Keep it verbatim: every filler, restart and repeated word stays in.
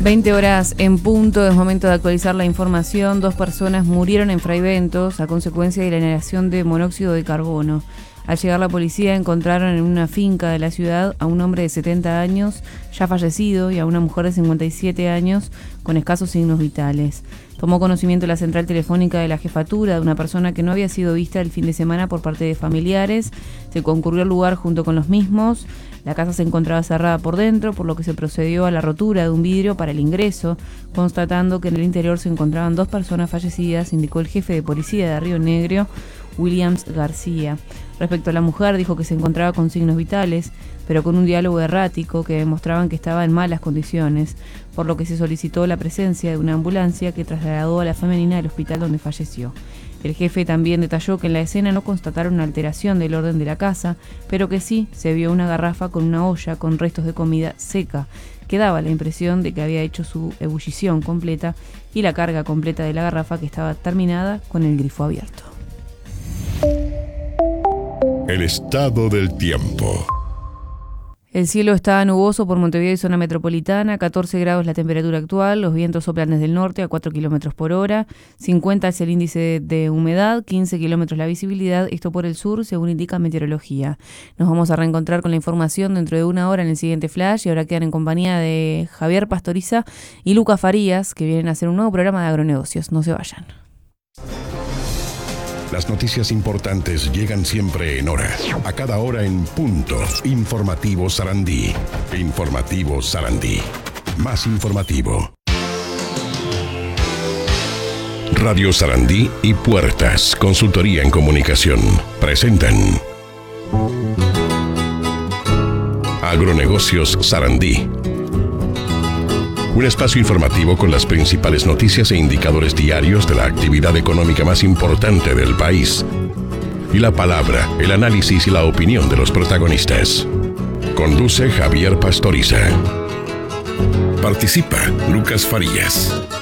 veinte horas en punto, es momento de actualizar la información. Dos personas murieron en Fraiventos a consecuencia de la inhalación de monóxido de carbono. Al llegar la policía encontraron en una finca de la ciudad a un hombre de setenta años ya fallecido y a una mujer de cincuenta y siete años con escasos signos vitales. Tomó conocimiento la central telefónica de la jefatura de una persona que no había sido vista el fin de semana por parte de familiares. Se concurrió al lugar junto con los mismos. La casa se encontraba cerrada por dentro, por lo que se procedió a la rotura de un vidrio para el ingreso, constatando que en el interior se encontraban dos personas fallecidas, indicó el jefe de policía de Río Negro, Williams García. Respecto a la mujer, dijo que se encontraba con signos vitales, pero con un diálogo errático que demostraban que estaba en malas condiciones, por lo que se solicitó la presencia de una ambulancia que trasladó a la femenina al hospital donde falleció. El jefe también detalló que en la escena no constataron una alteración del orden de la casa, pero que sí se vio una garrafa con una olla con restos de comida seca, que daba la impresión de que había hecho su ebullición completa, y la carga completa de la garrafa que estaba terminada con el grifo abierto. El estado del tiempo. El cielo está nuboso por Montevideo y zona metropolitana, catorce grados la temperatura actual, los vientos soplan desde el norte a cuatro kilómetros por hora, cincuenta es el índice de humedad, quince kilómetros la visibilidad, esto por el sur según indica meteorología. Nos vamos a reencontrar con la información dentro de una hora en el siguiente flash y ahora quedan en compañía de Javier Pastoriza y Lucas Farías, que vienen a hacer un nuevo programa de agronegocios. No se vayan. Las noticias importantes llegan siempre en hora, a cada hora en punto. Informativo Sarandí. Informativo Sarandí. Más informativo. Radio Sarandí y Puertas, consultoría en comunicación, presentan Agronegocios Sarandí. Un espacio informativo con las principales noticias e indicadores diarios de la actividad económica más importante del país. Y la palabra, el análisis y la opinión de los protagonistas. Conduce Javier Pastoriza. Participa Lucas Farías.